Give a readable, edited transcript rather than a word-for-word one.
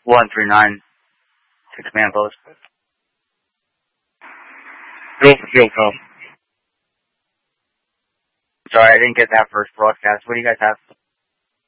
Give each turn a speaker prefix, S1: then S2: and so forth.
S1: 139, 6-man post.
S2: Field call.
S1: Sorry, I didn't get that first broadcast. What do you guys have?